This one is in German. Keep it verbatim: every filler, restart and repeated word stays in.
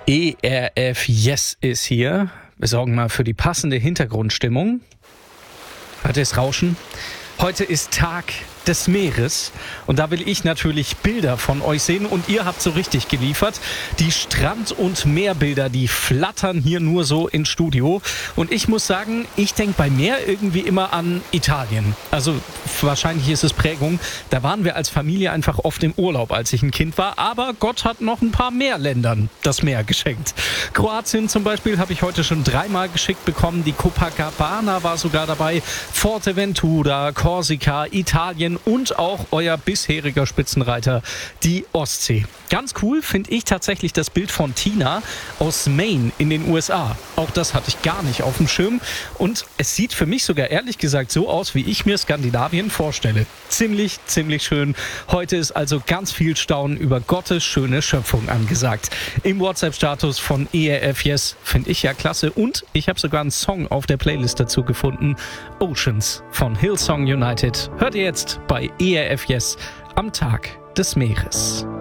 E R F Yes ist hier. Wir sorgen mal für die passende Hintergrundstimmung. Hört ihr das Rauschen? Heute ist Tag des Meeres und da will ich natürlich Bilder von euch sehen und ihr habt so richtig geliefert. Die Strand- und Meerbilder, die flattern hier nur so ins Studio und ich muss sagen, ich denke bei Meer irgendwie immer an Italien. Also wahrscheinlich ist es Prägung. Da waren wir als Familie einfach oft im Urlaub, als ich ein Kind war, aber Gott hat noch ein paar mehr Ländern das Meer geschenkt. Kroatien zum Beispiel habe ich heute schon dreimal geschickt bekommen. Die Copacabana war sogar dabei, Forteventura, Korsika, Italien und auch euer bisheriger Spitzenreiter, die Ostsee. Ganz cool finde ich tatsächlich das Bild von Tina aus Maine in den U S A. Auch das hatte ich gar nicht auf dem Schirm und es sieht für mich sogar ehrlich gesagt so aus, wie ich mir Skandinavien vorstelle. Ziemlich, ziemlich schön. Heute ist also ganz viel Staunen über Gottes schöne Schöpfung angesagt. Im WhatsApp-Status von E R F Yes finde ich ja klasse und ich habe sogar einen Song auf der Playlist dazu gefunden. Oceans von Hillsong United. Hört ihr jetzt bei E R F Yes am Tag des Meeres.